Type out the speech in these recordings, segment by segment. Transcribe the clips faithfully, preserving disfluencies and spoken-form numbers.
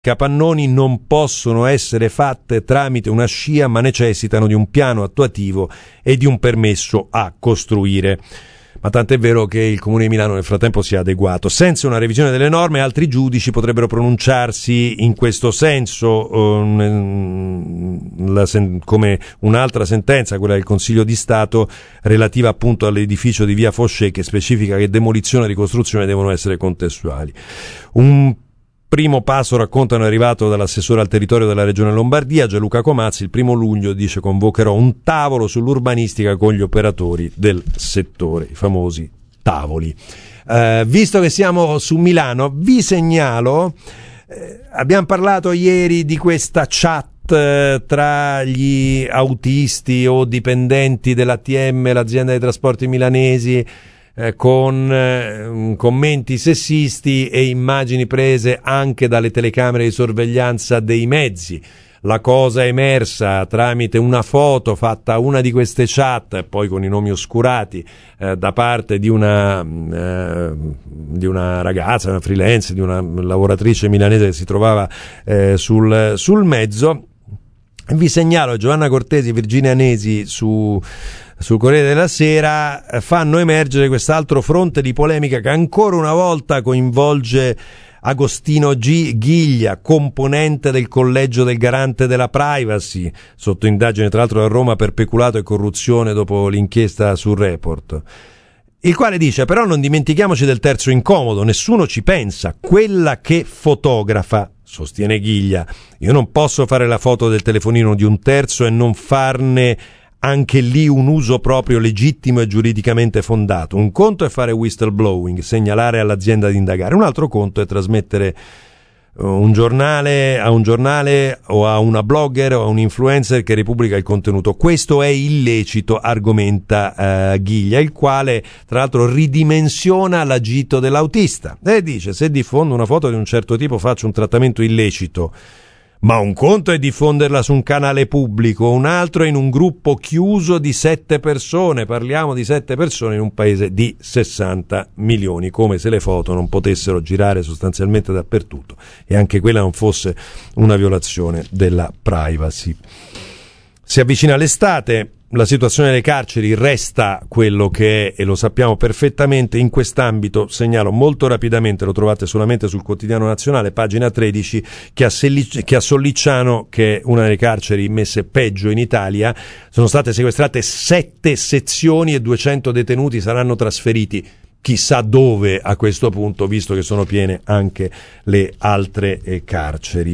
capannoni non possono essere fatte tramite una scia, ma necessitano di un piano attuativo e di un permesso a costruire. Ma tant'è vero che il Comune di Milano nel frattempo si è adeguato. Senza una revisione delle norme, altri giudici potrebbero pronunciarsi in questo senso, um, la sen- come un'altra sentenza, quella del Consiglio di Stato, relativa appunto all'edificio di via Fosché, che specifica che demolizione e ricostruzione devono essere contestuali. Un primo passo, raccontano, è arrivato dall'assessore al territorio della Regione Lombardia, Gianluca Comazzi. Il primo luglio, dice, convocherò un tavolo sull'urbanistica con gli operatori del settore, i famosi tavoli. Eh, visto che siamo su Milano, vi segnalo, eh, abbiamo parlato ieri di questa chat eh, tra gli autisti o dipendenti dell'A T M, l'azienda dei trasporti milanesi, Eh, con eh, commenti sessisti e immagini prese anche dalle telecamere di sorveglianza dei mezzi. La cosa è emersa tramite una foto fatta a una di queste chat, poi con i nomi oscurati, eh, da parte di una eh, di una ragazza, una freelance, di una lavoratrice milanese che si trovava eh, sul, sul mezzo. Vi segnalo Giovanna Cortesi e Virginia Nesi su sul Corriere della Sera fanno emergere quest'altro fronte di polemica che ancora una volta coinvolge Agostino G. Ghiglia, componente del collegio del garante della privacy, sotto indagine tra l'altro a Roma per peculato e corruzione dopo l'inchiesta sul Report, il quale dice: però non dimentichiamoci del terzo incomodo, nessuno ci pensa, quella che fotografa. Sostiene Ghiglia: io non posso fare la foto del telefonino di un terzo e non farne anche lì un uso proprio legittimo e giuridicamente fondato. Un conto è fare whistleblowing, segnalare all'azienda di indagare, un altro conto è trasmettere un giornale a un giornale o a una blogger o a un influencer che ripubblica il contenuto. Questo è illecito, argomenta eh, Ghiglia, il quale tra l'altro ridimensiona l'agito dell'autista e dice: se diffondo una foto di un certo tipo faccio un trattamento illecito. Ma un conto è diffonderla su un canale pubblico, un altro è in un gruppo chiuso di sette persone. Parliamo di sette persone in un paese di sessanta milioni, come se le foto non potessero girare sostanzialmente dappertutto e anche quella non fosse una violazione della privacy. Si avvicina l'estate, la situazione delle carceri resta quello che è e lo sappiamo perfettamente. In quest'ambito segnalo molto rapidamente, lo trovate solamente sul Quotidiano Nazionale, pagina tredici, che a, Sellic- che a Sollicciano, che è una delle carceri messe peggio in Italia, sono state sequestrate sette sezioni e duecento detenuti saranno trasferiti chissà dove a questo punto, visto che sono piene anche le altre eh, carceri.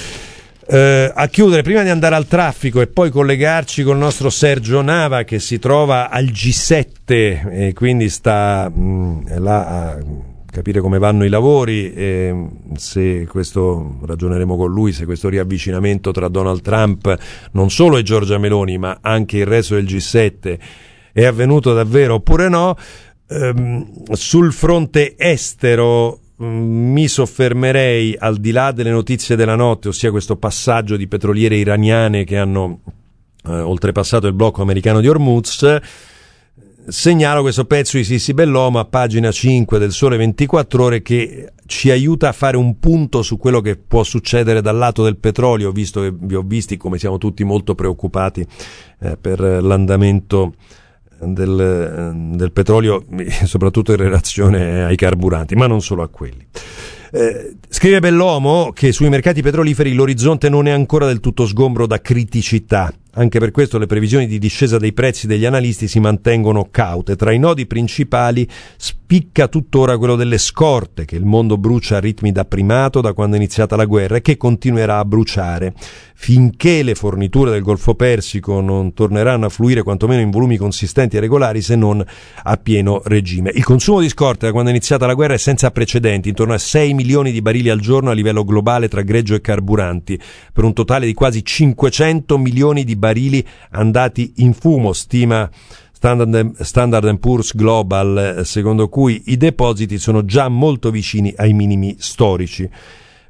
Uh, a chiudere, prima di andare al traffico e poi collegarci con il nostro Sergio Nava, che si trova al G sette e quindi sta mh, là a capire come vanno i lavori, e se questo, ragioneremo con lui, se questo riavvicinamento tra Donald Trump, non solo e Giorgia Meloni, ma anche il resto del G sette è avvenuto davvero oppure no. Um, sul fronte estero mi soffermerei, al di là delle notizie della notte, ossia questo passaggio di petroliere iraniane che hanno eh, oltrepassato il blocco americano di Hormuz. Segnalo questo pezzo di Sissi Bellomo a pagina cinque del Sole ventiquattro Ore, che ci aiuta a fare un punto su quello che può succedere dal lato del petrolio, visto che vi ho visti come siamo tutti molto preoccupati eh, per l'andamento Del, del petrolio, soprattutto in relazione ai carburanti, ma non solo a quelli. Eh, scrive Bellomo che sui mercati petroliferi l'orizzonte non è ancora del tutto sgombro da criticità. Anche per questo le previsioni di discesa dei prezzi degli analisti si mantengono caute. Tra i nodi principali spicca tuttora quello delle scorte, che il mondo brucia a ritmi da primato da quando è iniziata la guerra e che continuerà a bruciare finché le forniture del Golfo Persico non torneranno a fluire quantomeno in volumi consistenti e regolari, se non a pieno regime. Il consumo di scorte da quando è iniziata la guerra è senza precedenti, intorno a sei milioni di barili al giorno a livello globale tra greggio e carburanti, per un totale di quasi cinquecento milioni di barili andati in fumo, stima Standard, Standard and Poor's Global, secondo cui i depositi sono già molto vicini ai minimi storici.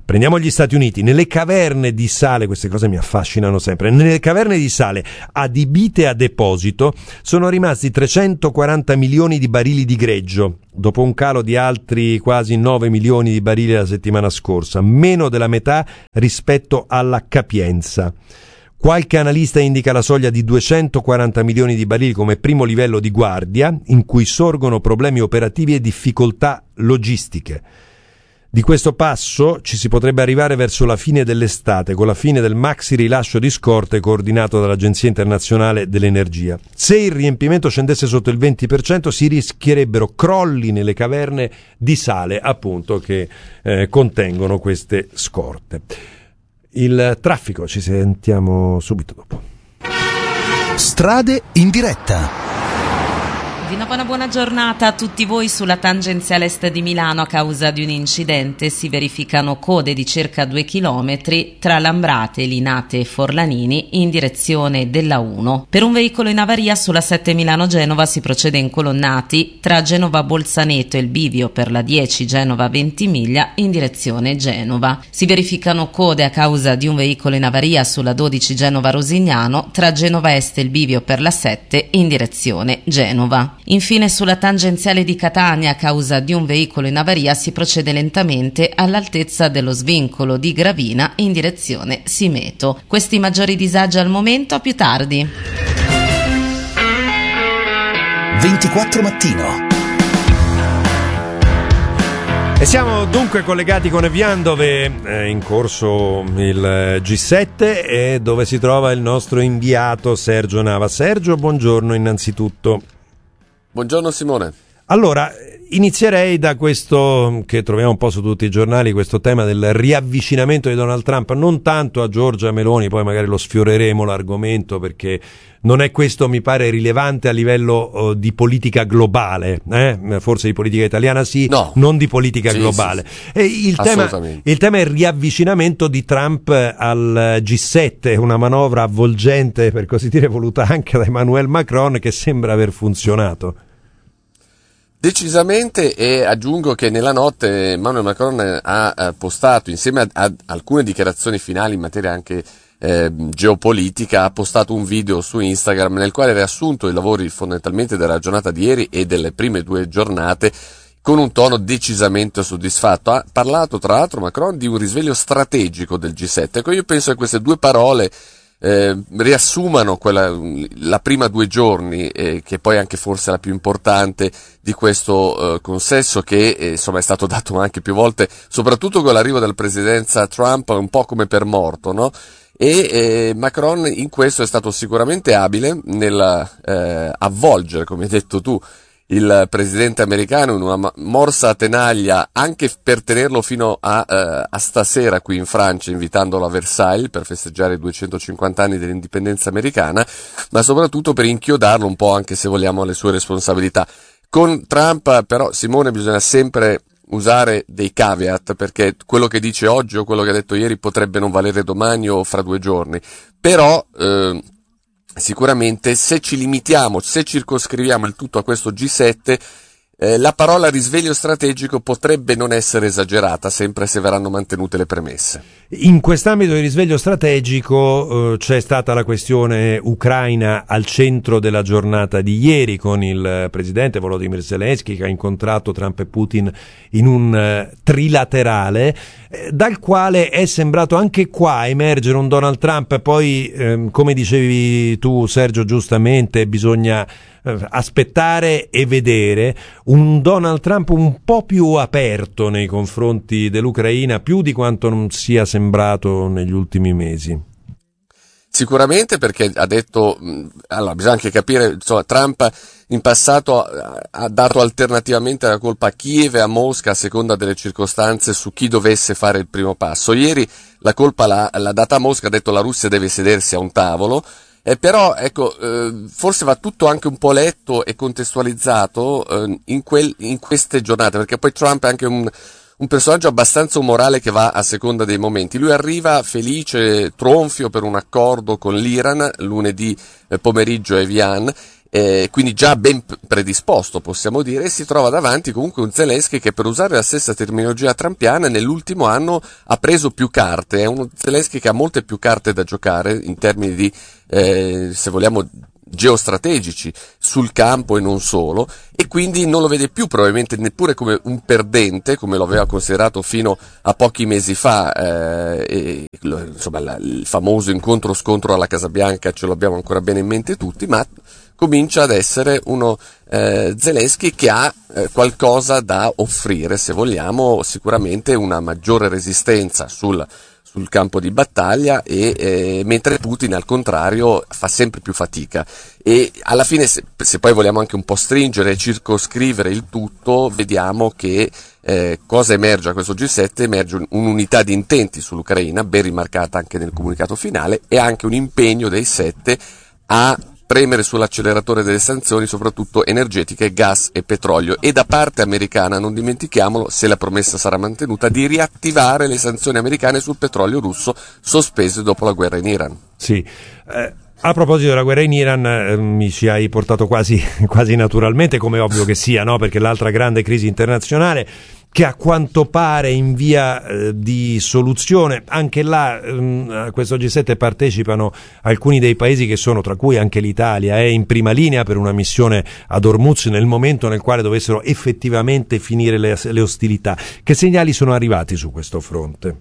Prendiamo gli Stati Uniti, nelle caverne di sale, queste cose mi affascinano sempre, nelle caverne di sale adibite a deposito sono rimasti trecentoquaranta milioni di barili di greggio, dopo un calo di altri quasi nove milioni di barili la settimana scorsa, meno della metà rispetto alla capienza. Qualche analista indica la soglia di duecentoquaranta milioni di barili come primo livello di guardia, in cui sorgono problemi operativi e difficoltà logistiche. Di questo passo ci si potrebbe arrivare verso la fine dell'estate, con la fine del maxi rilascio di scorte coordinato dall'Agenzia Internazionale dell'Energia. Se il riempimento scendesse sotto il venti per cento si rischierebbero crolli nelle caverne di sale, appunto, che eh, contengono queste scorte. Il traffico, ci sentiamo subito dopo. Strade in diretta. Di nuovo una buona giornata a tutti voi. Sulla tangenziale est di Milano, a causa di un incidente, si verificano code di circa due chilometri tra Lambrate, Linate e Forlanini in direzione della uno. Per un veicolo in avaria sulla sette Milano-Genova si procede in colonnati tra Genova-Bolzaneto e il bivio per la dieci Genova-Ventimiglia in direzione Genova. Si verificano code a causa di un veicolo in avaria sulla dodici Genova-Rosignano tra Genova Est e il bivio per la sette in direzione Genova. Infine sulla tangenziale di Catania, a causa di un veicolo in avaria, si procede lentamente all'altezza dello svincolo di Gravina in direzione Simeto. Questi maggiori disagi al momento, a più tardi. ventiquattro mattino. E siamo dunque collegati con Evian, dove è in corso il G sette e dove si trova il nostro inviato Sergio Nava. Sergio, buongiorno innanzitutto. Buongiorno Simone. Allora, inizierei da questo che troviamo un po' su tutti i giornali, questo tema del riavvicinamento di Donald Trump, non tanto a Giorgia Meloni, poi magari lo sfioreremo l'argomento, perché non è questo, mi pare, rilevante a livello uh, di politica globale, eh? Forse di politica italiana sì, no. non di politica sì, globale. Sì, sì. E il, tema, il tema è il riavvicinamento di Trump al G sette, una manovra avvolgente, per così dire, voluta anche da Emmanuel Macron, che sembra aver funzionato. Decisamente, e aggiungo che nella notte Emmanuel Macron ha postato, insieme a, a alcune dichiarazioni finali in materia anche eh, geopolitica, ha postato un video su Instagram nel quale ha riassunto i lavori fondamentalmente della giornata di ieri e delle prime due giornate con un tono decisamente soddisfatto. Ha parlato tra l'altro Macron di un risveglio strategico del G sette. Ecco, io penso che queste due parole Eh, riassumano quella, la prima due giorni, eh, che poi è anche forse la più importante di questo eh, consesso, che eh, insomma è stato dato anche più volte, soprattutto con l'arrivo della presidenza Trump, un po' come per morto, no? E eh, Macron in questo è stato sicuramente abile nel eh, avvolgere, come hai detto tu, il presidente americano in una morsa a tenaglia, anche per tenerlo fino a, uh, a stasera qui in Francia, invitandolo a Versailles per festeggiare i duecentocinquanta anni dell'indipendenza americana, ma soprattutto per inchiodarlo un po', anche se vogliamo, alle sue responsabilità. Con Trump però, Simone, bisogna sempre usare dei caveat, perché quello che dice oggi o quello che ha detto ieri potrebbe non valere domani o fra due giorni, però eh, sicuramente se ci limitiamo, se circoscriviamo il tutto a questo G sette, eh, la parola risveglio strategico potrebbe non essere esagerata, sempre se verranno mantenute le premesse. In quest'ambito di risveglio strategico eh, c'è stata la questione ucraina al centro della giornata di ieri, con il presidente Volodymyr Zelensky che ha incontrato Trump e Putin in un eh, trilaterale, eh, dal quale è sembrato anche qua emergere un Donald Trump. Poi, eh, come dicevi tu Sergio giustamente, bisogna aspettare e vedere un Donald Trump un po' più aperto nei confronti dell'Ucraina, più di quanto non sia sembrato negli ultimi mesi. Sicuramente, perché ha detto, allora bisogna anche capire, insomma, Trump in passato ha dato alternativamente la colpa a Kiev e a Mosca a seconda delle circostanze su chi dovesse fare il primo passo. Ieri la colpa l'ha, l'ha data a Mosca, ha detto la Russia deve sedersi a un tavolo. Eh, però ecco, eh, forse va tutto anche un po' letto e contestualizzato eh, in, quel, in queste giornate, perché poi Trump è anche un, un personaggio abbastanza umorale che va a seconda dei momenti. Lui arriva felice, tronfio per un accordo con l'Iran lunedì eh, pomeriggio a Evian, Eh, quindi già ben predisposto, possiamo dire, e si trova davanti comunque un Zelensky che, per usare la stessa terminologia trumpiana, nell'ultimo anno ha preso più carte. È uno Zelensky che ha molte più carte da giocare in termini di, eh, se vogliamo, geostrategici sul campo e non solo, e quindi non lo vede più probabilmente neppure come un perdente, come lo aveva considerato fino a pochi mesi fa, eh, e, insomma la, il famoso incontro scontro alla Casa Bianca ce l'abbiamo ancora bene in mente tutti, ma comincia ad essere uno eh, Zelensky che ha eh, qualcosa da offrire, se vogliamo, sicuramente una maggiore resistenza sul sul campo di battaglia, e eh, mentre Putin al contrario fa sempre più fatica. E alla fine, se, se poi vogliamo anche un po' stringere e circoscrivere il tutto, vediamo che eh, cosa emerge a questo G sette? Emerge un'unità di intenti sull'Ucraina, ben rimarcata anche nel comunicato finale, e anche un impegno dei sette a premere sull'acceleratore delle sanzioni, soprattutto energetiche, gas e petrolio, e da parte americana, non dimentichiamolo, se la promessa sarà mantenuta, di riattivare le sanzioni americane sul petrolio russo sospese dopo la guerra in Iran. Sì, eh, a proposito della guerra in Iran, eh, mi ci hai portato quasi, quasi naturalmente, come ovvio che sia, no? Perché l'altra grande crisi internazionale, che a quanto pare in via eh, di soluzione, anche là ehm, a questo G sette partecipano alcuni dei paesi che sono, tra cui anche l'Italia, è in prima linea per una missione ad Hormuz nel momento nel quale dovessero effettivamente finire le, le ostilità. Che segnali sono arrivati su questo fronte?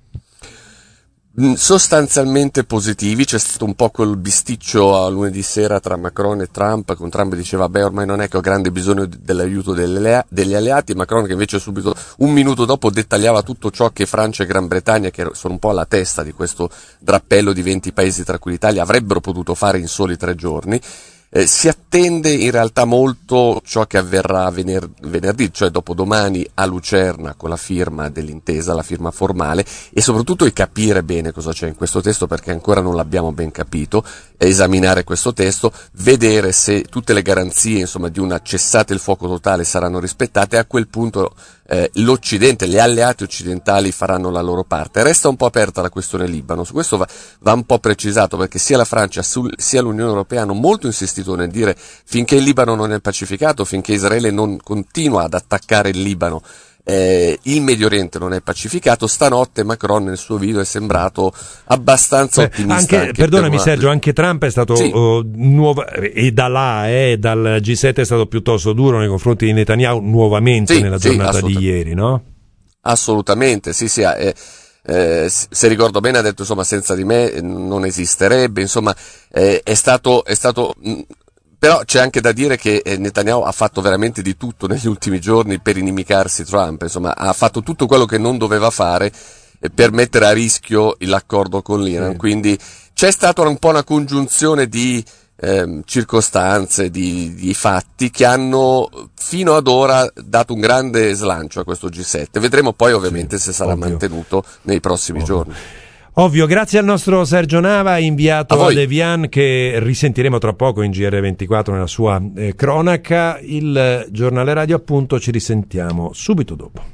Sostanzialmente positivi. C'è stato un po' quel bisticcio a lunedì sera tra Macron e Trump, con Trump diceva beh ormai non è che ho grande bisogno dell'aiuto degli alleati, Macron che invece subito un minuto dopo dettagliava tutto ciò che Francia e Gran Bretagna, che sono un po' alla testa di questo drappello di venti paesi tra cui l'Italia, avrebbero potuto fare in soli tre giorni. Eh, si attende in realtà molto ciò che avverrà vener- venerdì, cioè dopodomani a Lucerna, con la firma dell'intesa, la firma formale, e soprattutto di capire bene cosa c'è in questo testo, perché ancora non l'abbiamo ben capito, esaminare questo testo, vedere se tutte le garanzie, insomma, di una cessate il fuoco totale saranno rispettate, e a quel punto eh, l'Occidente, gli alleati occidentali faranno la loro parte. Resta un po' aperta la questione Libano, su questo va, va un po' precisato, perché sia la Francia sul, sia l'Unione Europea hanno molto insistito nel dire finché il Libano non è pacificato, finché Israele non continua ad attaccare il Libano, eh, il Medio Oriente non è pacificato. Stanotte Macron nel suo video è sembrato abbastanza Beh, ottimista. Anche, anche perdonami una... Sergio, anche Trump è stato sì. uh, nuova, e da là, eh, dal G sette è stato piuttosto duro nei confronti di Netanyahu nuovamente sì, nella giornata sì, di ieri, no? Assolutamente, sì sì. Eh, Eh, se ricordo bene ha detto insomma senza di me non esisterebbe, insomma eh, è stato è stato mh, però c'è anche da dire che eh, Netanyahu ha fatto veramente di tutto negli ultimi giorni per inimicarsi Trump, insomma ha fatto tutto quello che non doveva fare eh, per mettere a rischio l'accordo con l'Iran, sì. Quindi c'è stata un po' una congiunzione di Eh, circostanze, di, di fatti che hanno fino ad ora dato un grande slancio a questo G sette. Vedremo poi ovviamente sì, se sarà ovvio. mantenuto nei prossimi ovvio. giorni. Ovvio, grazie al nostro Sergio Nava, inviato ad Evian, che risentiremo tra poco in G R ventiquattro nella sua eh, cronaca. Il giornale radio, appunto, ci risentiamo subito dopo.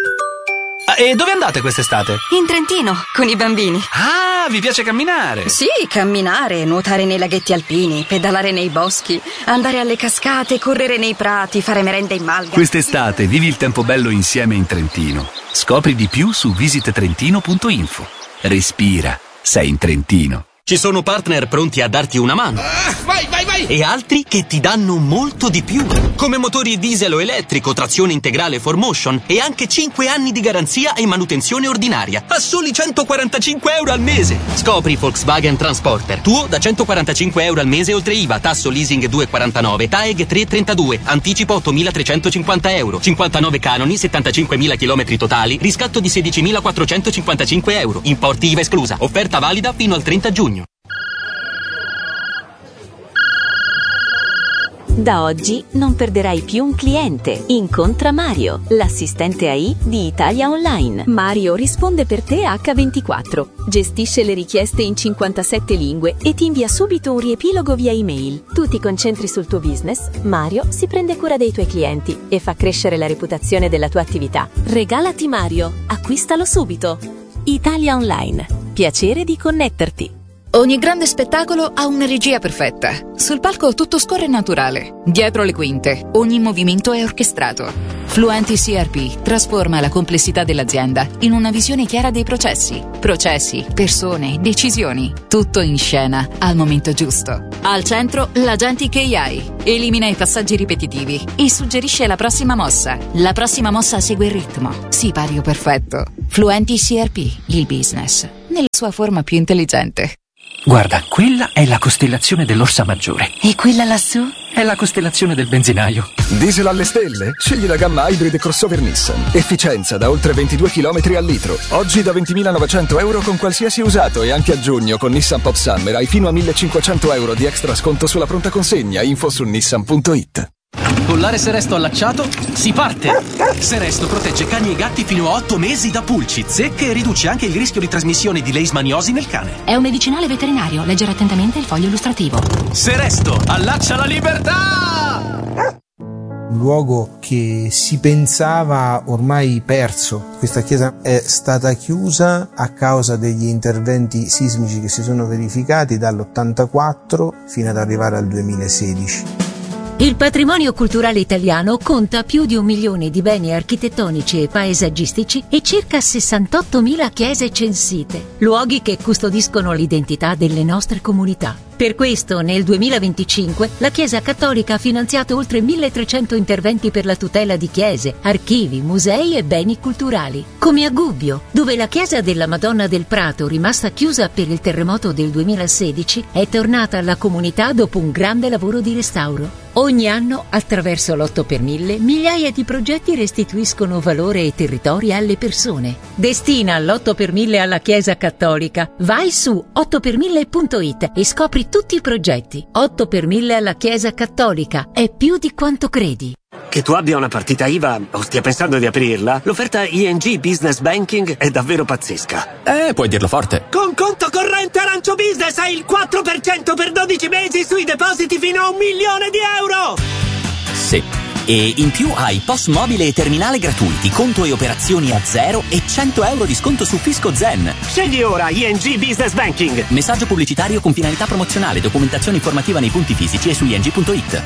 E dove andate quest'estate? In Trentino, con i bambini. Ah, vi piace camminare? Sì, camminare, nuotare nei laghetti alpini, pedalare nei boschi, andare alle cascate, correre nei prati, fare merenda in malga. Quest'estate vivi il tempo bello insieme in Trentino. Scopri di più su visit trentino punto info. Respira, sei in Trentino. Ci sono partner pronti a darti una mano. Ah, vai, vai, vai! E altri che ti danno molto di più. Come motori diesel o elettrico, trazione integrale four motion e anche cinque anni di garanzia e manutenzione ordinaria. A soli centoquarantacinque euro al mese. Scopri Volkswagen Transporter. Tuo da centoquarantacinque euro al mese oltre I V A, tasso leasing due virgola quarantanove, T A E G tre virgola trentadue, anticipo ottomilatrecentocinquanta euro, cinquantanove canoni, settantacinquemila chilometri totali, riscatto di sedicimilaquattrocentocinquantacinque euro, importi I V A esclusa. Offerta valida fino al trenta giugno. Da oggi non perderai più un cliente. Incontra Mario, l'assistente A I di Italia Online. Mario risponde per te acca ventiquattro, gestisce le richieste in cinquantasette lingue e ti invia subito un riepilogo via email. Tu ti concentri sul tuo business, Mario si prende cura dei tuoi clienti e fa crescere la reputazione della tua attività. Regalati Mario, acquistalo subito. Italia Online, piacere di connetterti. Ogni grande spettacolo ha una regia perfetta. Sul palco tutto scorre naturale. Dietro le quinte, ogni movimento è orchestrato. Fluenti C R P trasforma la complessità dell'azienda in una visione chiara dei processi. Processi, persone, decisioni. Tutto in scena, al momento giusto. Al centro, l'Agentic A I. Elimina i passaggi ripetitivi e suggerisce la prossima mossa. La prossima mossa segue il ritmo. Sipario perfetto. Fluenti C R P, il business, nella sua forma più intelligente. Guarda, quella è la costellazione dell'Orsa Maggiore. E quella lassù? È la costellazione del benzinaio. Diesel alle stelle? Scegli la gamma hybrid e crossover Nissan. Efficienza da oltre ventidue chilometri al litro. Oggi da ventimilanovecento euro con qualsiasi usato e anche a giugno con Nissan Pop Summer hai fino a millecinquecento euro di extra sconto sulla pronta consegna. Info su nissan punto it. Collare Seresto allacciato, si parte! Seresto protegge cani e gatti fino a otto mesi da pulci, zecche e riduce anche il rischio di trasmissione di leishmaniosi nel cane. È un medicinale veterinario, leggere attentamente il foglio illustrativo. Seresto, allaccia la libertà! Un luogo che si pensava ormai perso. Questa chiesa è stata chiusa a causa degli interventi sismici che si sono verificati dall'ottantaquattro fino ad arrivare al duemilasedici. Il patrimonio culturale italiano conta più di un milione di beni architettonici e paesaggistici e circa sessantottomila chiese censite, luoghi che custodiscono l'identità delle nostre comunità. Per questo, nel duemilaventicinque, la Chiesa Cattolica ha finanziato oltre milletrecento interventi per la tutela di chiese, archivi, musei e beni culturali. Come a Gubbio, dove la Chiesa della Madonna del Prato, rimasta chiusa per il terremoto del duemilasedici, è tornata alla comunità dopo un grande lavoro di restauro. Ogni anno, attraverso l'otto per mille, migliaia di progetti restituiscono valore e territori alle persone. Destina l'otto per mille alla Chiesa Cattolica. Vai su otto per mille punto it e scopri tutti i progetti. otto per mille alla Chiesa Cattolica. È più di quanto credi. Che tu abbia una partita I V A o stia pensando di aprirla, l'offerta I N G Business Banking è davvero pazzesca. Eh, puoi dirlo forte. Con conto corrente Arancio Business hai il quattro per cento per dodici mesi sui depositi fino a un milione di euro! Sì. E in più hai P O S mobile e terminale gratuiti, conto e operazioni a zero e cento euro di sconto su Fisco Zen. Scegli ora I N G Business Banking. Messaggio pubblicitario con finalità promozionale, documentazione informativa nei punti fisici e su i n g punto it.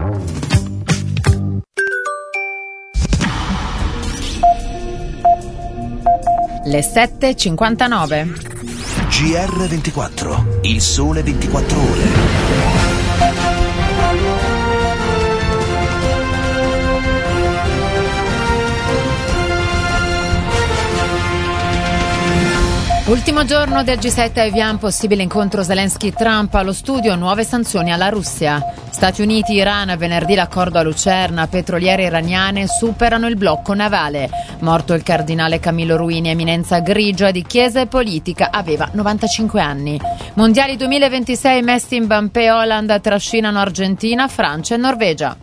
Le sette e cinquantanove. G R ventiquattro, il sole ventiquattro ore. Ultimo giorno del G sette a Evian, possibile incontro Zelensky-Trump allo studio, nuove sanzioni alla Russia. Stati Uniti, Iran, venerdì l'accordo a Lucerna, petroliere iraniane superano il blocco navale. Morto il cardinale Camillo Ruini, eminenza grigia di chiesa e politica, aveva novantacinque anni. Mondiali duemilaventisei, Messi, Mbappé, Holland trascinano Argentina, Francia e Norvegia.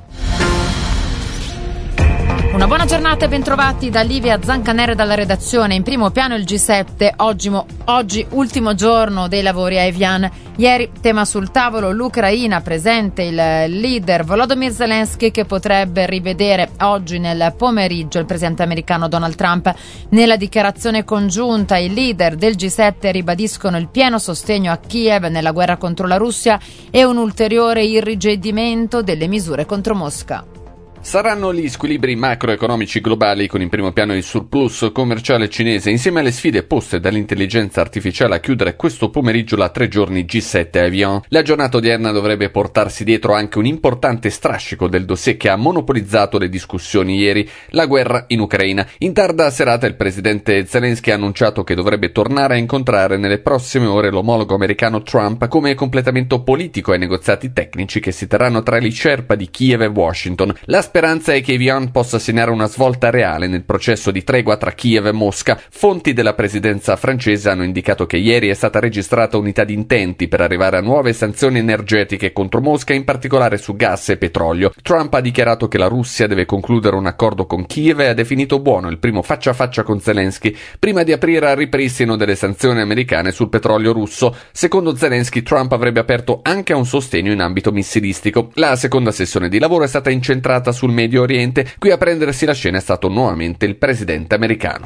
Una buona giornata e bentrovati da Livia Zancanere dalla redazione. In primo piano il G sette, oggi, oggi ultimo giorno dei lavori a Evian. Ieri tema sul tavolo l'Ucraina, presente il leader Volodymyr Zelensky che potrebbe rivedere oggi nel pomeriggio il presidente americano Donald Trump. Nella dichiarazione congiunta i leader del G sette ribadiscono il pieno sostegno a Kiev nella guerra contro la Russia e un ulteriore irrigidimento delle misure contro Mosca. Saranno gli squilibri macroeconomici globali con in primo piano il surplus commerciale cinese insieme alle sfide poste dall'intelligenza artificiale a chiudere questo pomeriggio la tre giorni G sette a Evian. La giornata odierna dovrebbe portarsi dietro anche un importante strascico del dossier che ha monopolizzato le discussioni ieri, la guerra in Ucraina. In tarda serata il presidente Zelensky ha annunciato che dovrebbe tornare a incontrare nelle prossime ore l'omologo americano Trump come completamento politico ai negoziati tecnici che si terranno tra gli Sherpa di Kiev e Washington. La speranza è che Evian possa segnare una svolta reale nel processo di tregua tra Kiev e Mosca. Fonti della presidenza francese hanno indicato che ieri è stata registrata unità di intenti per arrivare a nuove sanzioni energetiche contro Mosca, in particolare su gas e petrolio. Trump ha dichiarato che la Russia deve concludere un accordo con Kiev e ha definito buono il primo faccia a faccia con Zelensky prima di aprire al ripristino delle sanzioni americane sul petrolio russo. Secondo Zelensky, Trump avrebbe aperto anche a un sostegno in ambito missilistico. La seconda sessione di lavoro è stata incentrata sul Medio Oriente. Qui a prendersi la scena è stato nuovamente il presidente americano.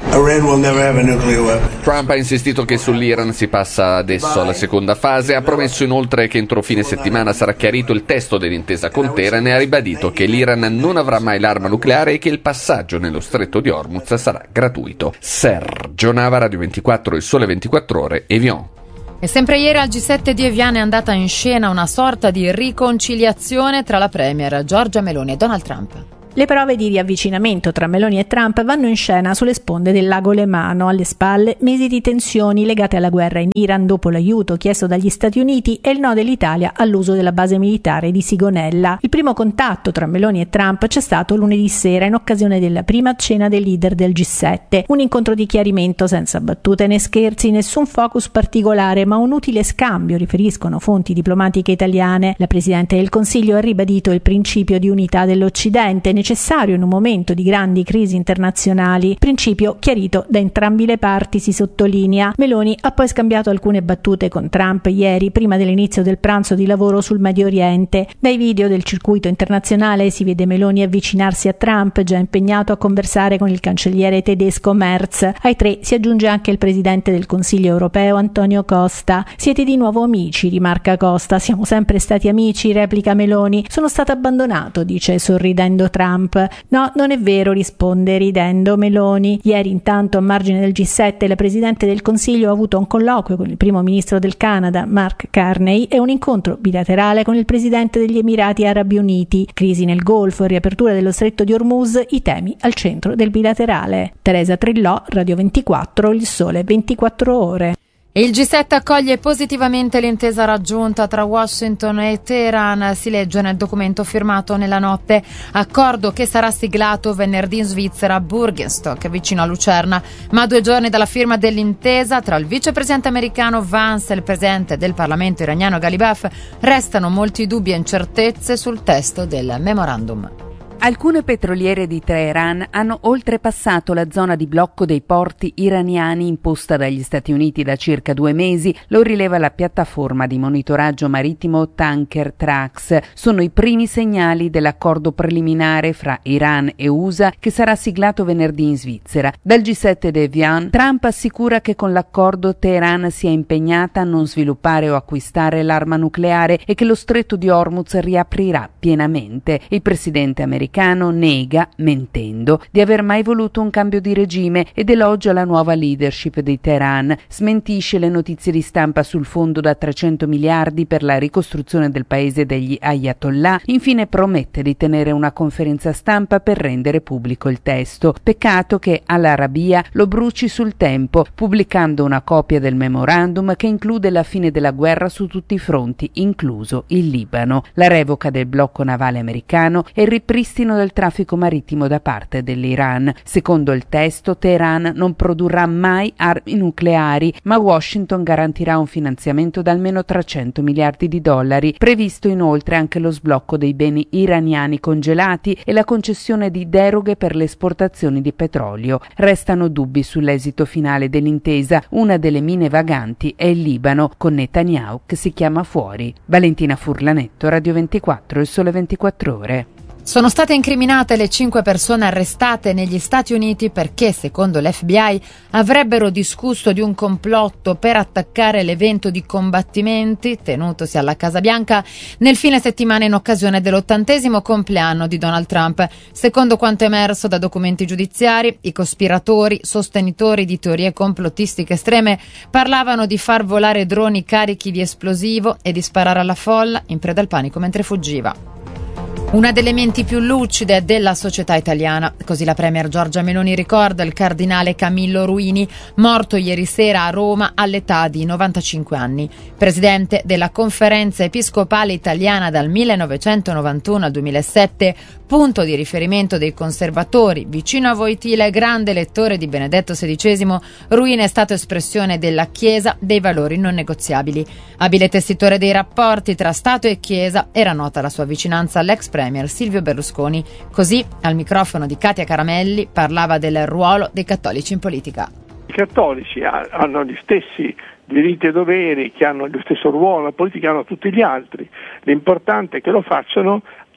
Trump ha insistito che sull'Iran si passa adesso alla seconda fase, ha promesso inoltre che entro fine settimana sarà chiarito il testo dell'intesa con Teheran e ha ribadito che l'Iran non avrà mai l'arma nucleare e che il passaggio nello stretto di Hormuz sarà gratuito. Sergio Nava, Radio ventiquattro, Il Sole ventiquattro Ore, Evian. E sempre ieri al G sette di Evian è andata in scena una sorta di riconciliazione tra la premier Giorgia Meloni e Donald Trump. Le prove di riavvicinamento tra Meloni e Trump vanno in scena sulle sponde del lago Lemano, alle spalle mesi di tensioni legate alla guerra in Iran dopo l'aiuto chiesto dagli Stati Uniti e il no dell'Italia all'uso della base militare di Sigonella. Il primo contatto tra Meloni e Trump c'è stato lunedì sera in occasione della prima cena dei leader del G sette, un incontro di chiarimento senza battute né scherzi, nessun focus particolare, ma un utile scambio, riferiscono fonti diplomatiche italiane. La Presidente del Consiglio ha ribadito il principio di unità dell'Occidente, necessario in un momento di grandi crisi internazionali, principio chiarito da entrambi le parti, si sottolinea. Meloni ha poi scambiato alcune battute con Trump ieri, prima dell'inizio del pranzo di lavoro sul Medio Oriente. Dai video del circuito internazionale si vede Meloni avvicinarsi a Trump, già impegnato a conversare con il cancelliere tedesco Merz. Ai tre si aggiunge anche il Presidente del Consiglio europeo Antonio Costa. Siete di nuovo amici, rimarca Costa. Siamo sempre stati amici, replica Meloni. Sono stato abbandonato, dice sorridendo Trump. No, non è vero, risponde ridendo Meloni. Ieri intanto a margine del G sette la Presidente del Consiglio ha avuto un colloquio con il primo ministro del Canada Mark Carney e un incontro bilaterale con il Presidente degli Emirati Arabi Uniti. Crisi nel Golfo e riapertura dello stretto di Hormuz, i temi al centro del bilaterale. Teresa Trillò, Radio ventiquattro, Il Sole ventiquattro Ore. Il G sette accoglie positivamente l'intesa raggiunta tra Washington e Teheran, si legge nel documento firmato nella notte, accordo che sarà siglato venerdì in Svizzera a Burgenstock, vicino a Lucerna, ma a due giorni dalla firma dell'intesa tra il vicepresidente americano Vance e il presidente del Parlamento iraniano Ghalibaf restano molti dubbi e incertezze sul testo del memorandum. Alcune petroliere di Teheran hanno oltrepassato la zona di blocco dei porti iraniani imposta dagli Stati Uniti da circa due mesi, lo rileva la piattaforma di monitoraggio marittimo Tanker Trax. Sono i primi segnali dell'accordo preliminare fra Iran e U S A che sarà siglato venerdì in Svizzera. Dal G sette di Evian, Trump assicura che con l'accordo Teheran sia impegnata a non sviluppare o acquistare l'arma nucleare e che lo stretto di Hormuz riaprirà pienamente. Il presidente americano nega, mentendo, di aver mai voluto un cambio di regime ed elogia la nuova leadership di Teheran, smentisce le notizie di stampa sul fondo da trecento miliardi per la ricostruzione del paese degli Ayatollah, infine promette di tenere una conferenza stampa per rendere pubblico il testo. Peccato che Al-Arabiya lo bruci sul tempo, pubblicando una copia del memorandum che include la fine della guerra su tutti i fronti, incluso il Libano, la revoca del blocco navale americano e il ripristino del traffico marittimo da parte dell'Iran. Secondo il testo, Teheran non produrrà mai armi nucleari, ma Washington garantirà un finanziamento da almeno trecento miliardi di dollari. Previsto inoltre anche lo sblocco dei beni iraniani congelati e la concessione di deroghe per le esportazioni di petrolio. Restano dubbi sull'esito finale dell'intesa. Una delle mine vaganti è il Libano, con Netanyahu che si chiama fuori. Valentina Furlanetto, Radio ventiquattro, Il Sole ventiquattro Ore. Sono state incriminate le cinque persone arrestate negli Stati Uniti perché, secondo l'F B I, avrebbero discusso di un complotto per attaccare l'evento di combattimenti tenutosi alla Casa Bianca nel fine settimana in occasione dell'ottantesimo compleanno di Donald Trump. Secondo quanto emerso da documenti giudiziari, i cospiratori, sostenitori di teorie complottistiche estreme, parlavano di far volare droni carichi di esplosivo e di sparare alla folla in preda al panico mentre fuggiva. Una delle menti più lucide della società italiana, così la premier Giorgia Meloni ricorda il cardinale Camillo Ruini, morto ieri sera a Roma all'età di novantacinque anni. Presidente della Conferenza Episcopale Italiana dal millenovecentonovantuno al duemilasette, punto di riferimento dei conservatori, vicino a Wojtyla e grande lettore di Benedetto sedicesimo, Ruini è stato espressione della Chiesa dei valori non negoziabili. Abile tessitore dei rapporti tra Stato e Chiesa, era nota la sua vicinanza all'ex premier Silvio Berlusconi. Così, al microfono di Katia Caramelli, parlava del ruolo dei cattolici in politica. I cattolici hanno gli stessi diritti e doveri, che hanno lo stesso ruolo, la politica hanno tutti gli altri. L'importante è che lo facciano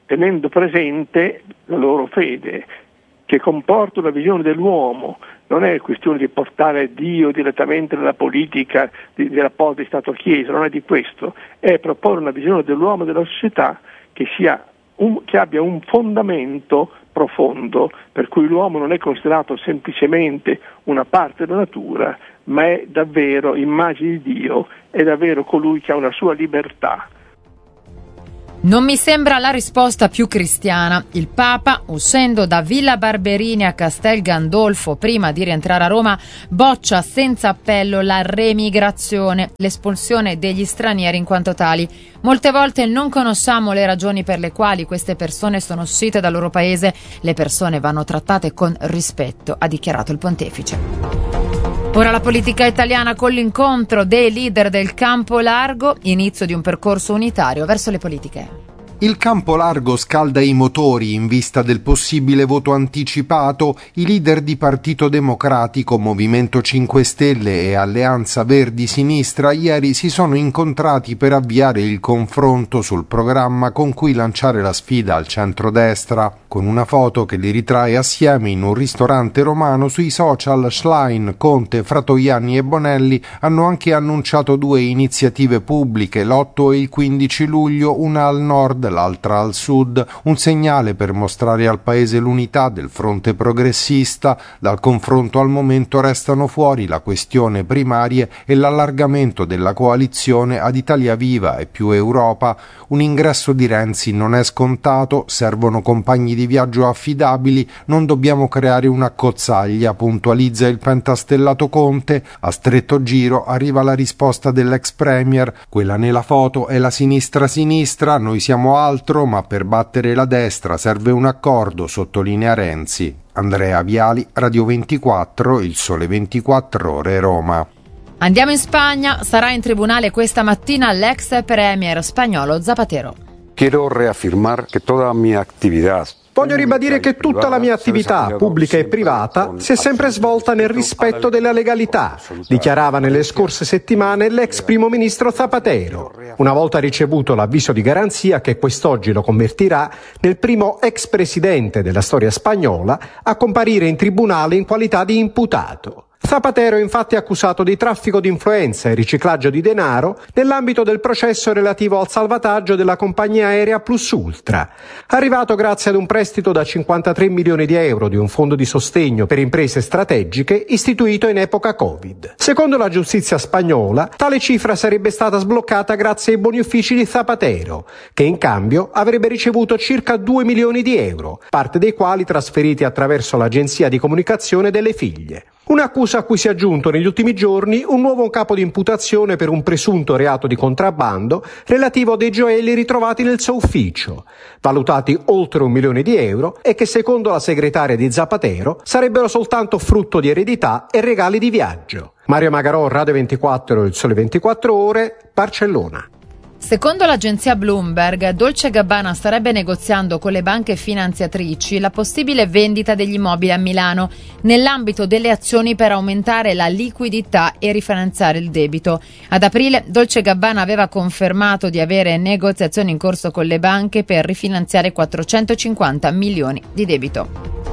tenendo presente la loro fede, che comporta una visione dell'uomo. Non è questione di portare Dio direttamente nella politica di, dei rapporti Stato-Chiesa, non è di questo, è proporre una visione dell'uomo e della società che, sia un, che abbia un fondamento profondo, per cui l'uomo non è considerato semplicemente una parte della natura, ma è davvero immagine di Dio, è davvero colui che ha una sua libertà. Non mi sembra la risposta più cristiana. Il Papa, uscendo da Villa Barberini a Castel Gandolfo prima di rientrare a Roma, boccia senza appello la remigrazione, l'espulsione degli stranieri in quanto tali. Molte volte non conosciamo le ragioni per le quali queste persone sono uscite dal loro paese. Le persone vanno trattate con rispetto, ha dichiarato il pontefice. Ora la politica italiana con l'incontro dei leader del campo largo, inizio di un percorso unitario verso le politiche. Il campo largo scalda i motori in vista del possibile voto anticipato. I leader di Partito Democratico, Movimento cinque Stelle e Alleanza Verdi-Sinistra ieri si sono incontrati per avviare il confronto sul programma con cui lanciare la sfida al centrodestra. Con una foto che li ritrae assieme in un ristorante romano, sui social Schlein, Conte, Fratoianni e Bonelli hanno anche annunciato due iniziative pubbliche, l'otto e il quindici luglio, una al nord, l'altra al sud, un segnale per mostrare al paese l'unità del fronte progressista. Dal confronto al momento restano fuori la questione primarie e l'allargamento della coalizione ad Italia Viva e Più Europa. Un ingresso di Renzi non è scontato, servono compagni di viaggio affidabili, non dobbiamo creare una cozzaglia, puntualizza il pentastellato Conte. A stretto giro arriva la risposta dell'ex premier: quella nella foto è la sinistra sinistra, noi siamo altro, ma per battere la destra serve un accordo, sottolinea Renzi. Andrea Viali, Radio ventiquattro, Il Sole ventiquattro Ore, Roma. Andiamo in Spagna, sarà in tribunale questa mattina l'ex premier spagnolo Zapatero. Quiero reafirmar que toda mi actividad Voglio ribadire che tutta la mia attività, pubblica e privata, si è sempre svolta nel rispetto della legalità, dichiarava nelle scorse settimane l'ex primo ministro Zapatero, una volta ricevuto l'avviso di garanzia che quest'oggi lo convertirà nel primo ex presidente della storia spagnola a comparire in tribunale in qualità di imputato. Zapatero è infatti accusato di traffico di influenza e riciclaggio di denaro nell'ambito del processo relativo al salvataggio della compagnia aerea Plus Ultra, arrivato grazie ad un prestito da cinquantatré milioni di euro di un fondo di sostegno per imprese strategiche istituito in epoca Covid. Secondo la giustizia spagnola, tale cifra sarebbe stata sbloccata grazie ai buoni uffici di Zapatero, che in cambio avrebbe ricevuto circa due milioni di euro, parte dei quali trasferiti attraverso l'agenzia di comunicazione delle figlie. Un'accusa a cui si è aggiunto negli ultimi giorni un nuovo capo di imputazione per un presunto reato di contrabbando relativo a dei gioielli ritrovati nel suo ufficio, valutati oltre un milione di euro e che secondo la segretaria di Zapatero sarebbero soltanto frutto di eredità e regali di viaggio. Mario Magarò, Radio ventiquattro, Il Sole ventiquattro Ore, Barcellona. Secondo l'agenzia Bloomberg, Dolce Gabbana starebbe negoziando con le banche finanziatrici la possibile vendita degli immobili a Milano nell'ambito delle azioni per aumentare la liquidità e rifinanziare il debito. Ad aprile Dolce Gabbana aveva confermato di avere negoziazioni in corso con le banche per rifinanziare quattrocentocinquanta milioni di debito.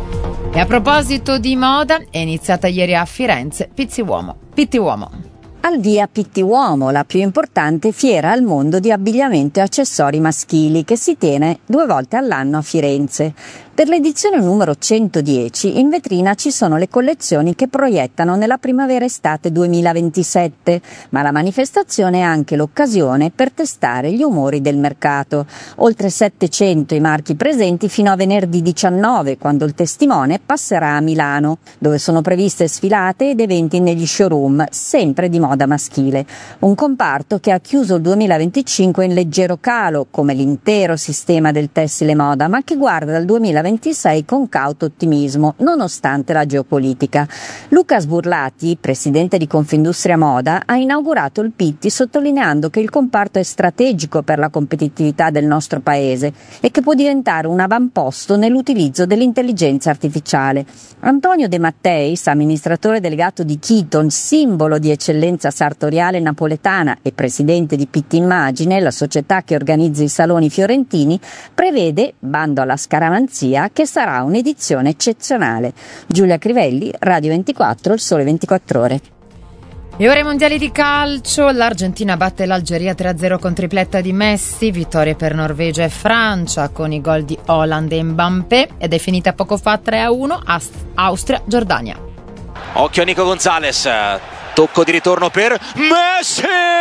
E a proposito di moda, è iniziata ieri a Firenze Pitti Uomo. Pitti Uomo. Al via Pitti Uomo, la più importante fiera al mondo di abbigliamento e accessori maschili che si tiene due volte all'anno a Firenze. Per l'edizione numero centodieci in vetrina ci sono le collezioni che proiettano nella primavera-estate duemilaventisette, ma la manifestazione è anche l'occasione per testare gli umori del mercato. Oltre settecento i marchi presenti fino a venerdì diciannove, quando il testimone passerà a Milano, dove sono previste sfilate ed eventi negli showroom, sempre di moda maschile. Un comparto che ha chiuso il duemilaventicinque in leggero calo, come l'intero sistema del tessile moda, ma che guarda dal duemilaventiquattro duemilaventisei con cauto ottimismo, nonostante la geopolitica. Luca Sburlati, presidente di Confindustria Moda, ha inaugurato il Pitti sottolineando che il comparto è strategico per la competitività del nostro paese e che può diventare un avamposto nell'utilizzo dell'intelligenza artificiale. Antonio De Matteis, amministratore delegato di Keaton, simbolo di eccellenza sartoriale napoletana e presidente di Pitti Immagine, la società che organizza i saloni fiorentini, prevede, bando alla scaramanzia, che sarà un'edizione eccezionale. Giulia Crivelli, Radio ventiquattro, Il Sole ventiquattro Ore. E ora i mondiali di calcio, l'Argentina batte l'Algeria tre a zero con tripletta di Messi, vittorie per Norvegia e Francia con i gol di Haaland e Mbappé ed è finita poco fa tre a uno Austria-Giordania. Occhio a Nico Gonzalez, tocco di ritorno per Messi!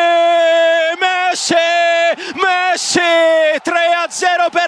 Messi! Messi! tre a zero per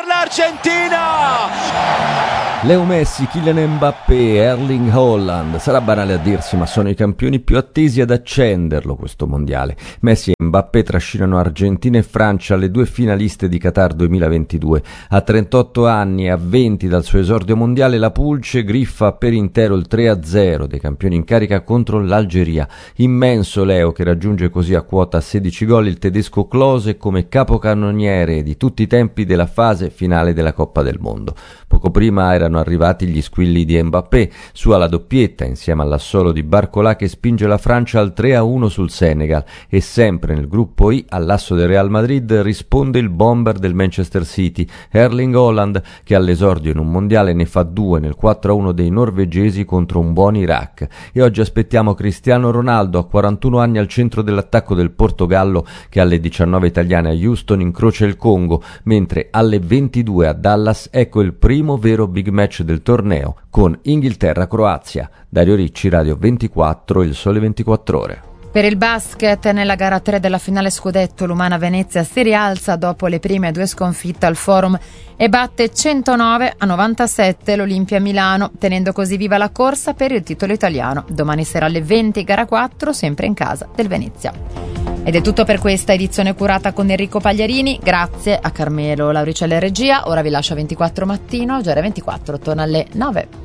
l'Argentina! Leo Messi, Kylian Mbappé, Erling Haaland. Sarà banale a dirsi, ma sono i campioni più attesi ad accenderlo questo mondiale. Messi e Mbappé trascinano Argentina e Francia, le due finaliste di Qatar duemilaventidue. A trentotto anni e a venti dal suo esordio mondiale, la Pulce griffa per intero il tre a zero dei campioni in carica contro l'Algeria. Immenso Leo, che raggiunge così a quota sedici gol il tedesco Klose come capocannoniere di tutti i tempi della fase finale della Coppa del Mondo. Poco prima erano arrivati gli squilli di Mbappé, su alla doppietta insieme all'assolo di Barcolà che spinge la Francia al tre a uno sul Senegal, e sempre nel gruppo I all'asso del Real Madrid risponde il bomber del Manchester City, Erling Haaland, che all'esordio in un mondiale ne fa due nel quattro a uno dei norvegesi contro un buon Iraq. E oggi aspettiamo Cristiano Ronaldo, a quarantuno anni, al centro dell'attacco del Portogallo, che alle diciannove italiane a Houston incrocia il Congo, mentre alle ventidue a Dallas ecco il primo vero big match del torneo con Inghilterra-Croazia. Dario Ricci, Radio ventiquattro, Il Sole ventiquattro Ore. Per il basket, nella gara tre della finale scudetto, l'Umana Venezia si rialza dopo le prime due sconfitte al Forum e batte centonove a novantasette l'Olimpia Milano, tenendo così viva la corsa per il titolo italiano. Domani sera alle venti, gara quattro, sempre in casa del Venezia. Ed è tutto per questa edizione curata con Enrico Pagliarini. Grazie a Carmelo Lauricella e regia. Ora vi lascio a ventiquattro mattino, G R ventiquattro torna alle nove.